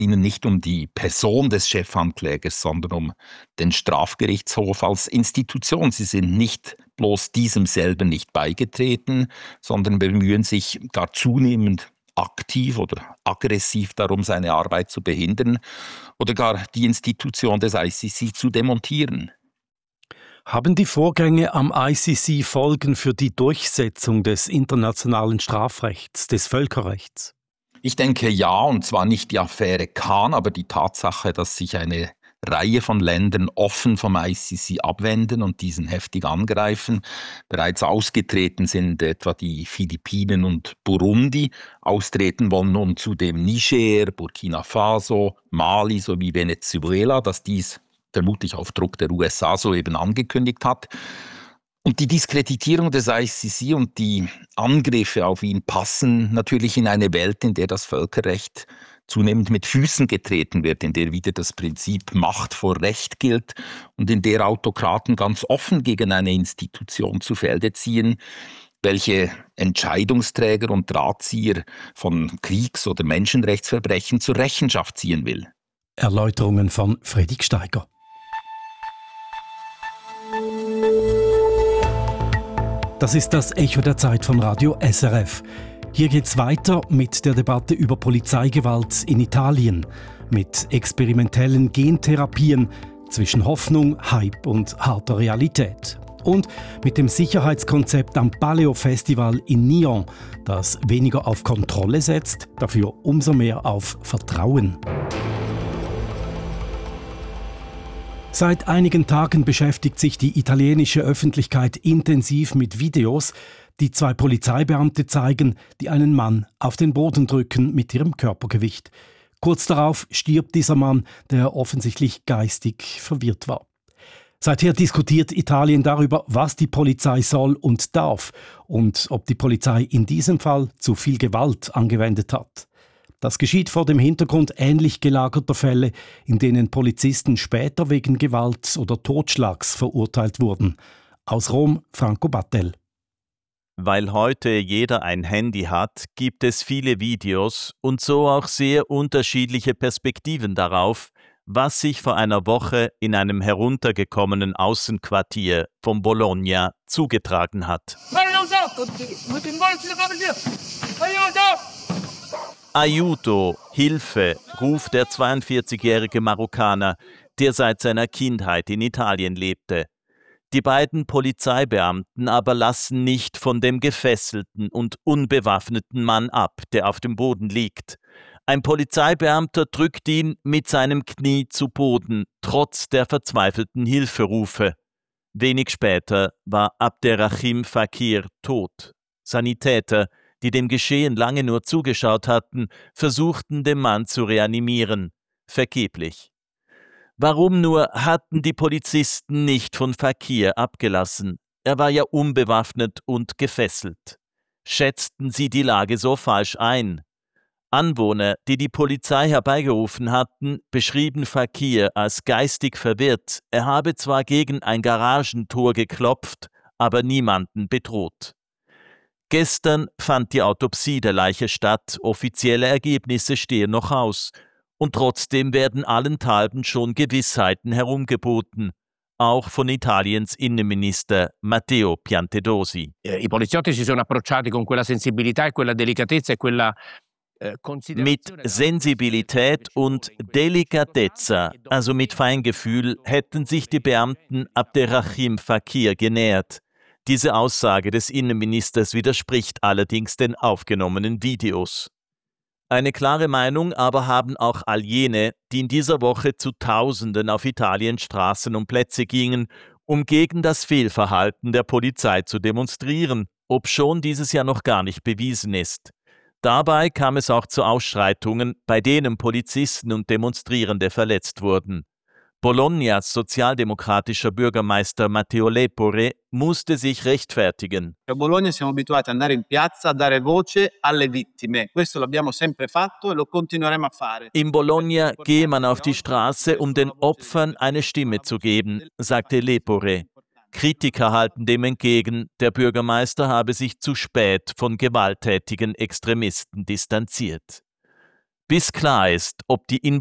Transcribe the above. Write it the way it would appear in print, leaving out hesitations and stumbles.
Ihnen nicht um die Person des Chefanklägers, sondern um den Strafgerichtshof als Institution. Sie sind nicht bloß diesem selber nicht beigetreten, sondern bemühen sich gar zunehmend aktiv oder aggressiv darum, seine Arbeit zu behindern oder gar die Institution des ICC zu demontieren. Haben die Vorgänge am ICC Folgen für die Durchsetzung des internationalen Strafrechts, des Völkerrechts? Ich denke ja, und zwar nicht die Affäre Khan, aber die Tatsache, dass sich eine Reihe von Ländern offen vom ICC abwenden und diesen heftig angreifen. Bereits ausgetreten sind etwa die Philippinen und Burundi. Austreten wollen nun zudem Niger, Burkina Faso, Mali sowie Venezuela, das dies vermutlich auf Druck der USA soeben angekündigt hat. Und die Diskreditierung des ICC und die Angriffe auf ihn passen natürlich in eine Welt, in der das Völkerrecht zunehmend mit Füßen getreten wird, in der wieder das Prinzip Macht vor Recht gilt und in der Autokraten ganz offen gegen eine Institution zu Felde ziehen, welche Entscheidungsträger und Drahtzieher von Kriegs- oder Menschenrechtsverbrechen zur Rechenschaft ziehen will. Erläuterungen von Freddy Gsteiger. Das ist das Echo der Zeit von Radio SRF. Hier geht's weiter mit der Debatte über Polizeigewalt in Italien, mit experimentellen Gentherapien zwischen Hoffnung, Hype und harter Realität. Und mit dem Sicherheitskonzept am Paleo Festival in Nyon, das weniger auf Kontrolle setzt, dafür umso mehr auf Vertrauen. Seit einigen Tagen beschäftigt sich die italienische Öffentlichkeit intensiv mit Videos, die zwei Polizeibeamte zeigen, die einen Mann auf den Boden drücken mit ihrem Körpergewicht. Kurz darauf stirbt dieser Mann, der offensichtlich geistig verwirrt war. Seither diskutiert Italien darüber, was die Polizei soll und darf und ob die Polizei in diesem Fall zu viel Gewalt angewendet hat. Das geschieht vor dem Hintergrund ähnlich gelagerter Fälle, in denen Polizisten später wegen Gewalt oder Totschlags verurteilt wurden. Aus Rom, Franco Battel. Weil heute jeder ein Handy hat, gibt es viele Videos und so auch sehr unterschiedliche Perspektiven darauf, was sich vor einer Woche in einem heruntergekommenen Außenquartier von Bologna zugetragen hat. Aiuto, Hilfe, ruft der 42-jährige Marokkaner, der seit seiner Kindheit in Italien lebte. Die beiden Polizeibeamten aber lassen nicht von dem gefesselten und unbewaffneten Mann ab, der auf dem Boden liegt. Ein Polizeibeamter drückt ihn mit seinem Knie zu Boden, trotz der verzweifelten Hilferufe. Wenig später war Abderrahim Fakir tot. Sanitäter, die dem Geschehen lange nur zugeschaut hatten, versuchten, den Mann zu reanimieren. Vergeblich. Warum nur hatten die Polizisten nicht von Fakir abgelassen? Er war ja unbewaffnet und gefesselt. Schätzten sie die Lage so falsch ein? Anwohner, die die Polizei herbeigerufen hatten, beschrieben Fakir als geistig verwirrt. Er habe zwar gegen ein Garagentor geklopft, aber niemanden bedroht. Gestern fand die Autopsie der Leiche statt, offizielle Ergebnisse stehen noch aus. Und trotzdem werden allenthalben schon Gewissheiten herumgeboten, auch von Italiens Innenminister Matteo Piantedosi. I poliziotti si sono approcciati con quella sensibilità e quella delicatezza e quella Mit Sensibilität und Delicatezza, also mit Feingefühl, hätten sich die Beamten Abderrahim Fakir genähert. Diese Aussage des Innenministers widerspricht allerdings den aufgenommenen Videos. Eine klare Meinung aber haben auch all jene, die in dieser Woche zu Tausenden auf Italiens Straßen und Plätze gingen, um gegen das Fehlverhalten der Polizei zu demonstrieren, obschon dieses ja noch gar nicht bewiesen ist. Dabei kam es auch zu Ausschreitungen, bei denen Polizisten und Demonstrierende verletzt wurden. Bolognas sozialdemokratischer Bürgermeister Matteo Lepore musste sich rechtfertigen. A Bologna siamo abituati ad andare in piazza a dare voce alle vittime. Questo l'abbiamo sempre fatto e lo continueremo a fare. In Bologna gehe man auf die Straße, um den Opfern eine Stimme zu geben, sagte Lepore. Kritiker halten dem entgegen, der Bürgermeister habe sich zu spät von gewalttätigen Extremisten distanziert. Bis klar ist, ob die in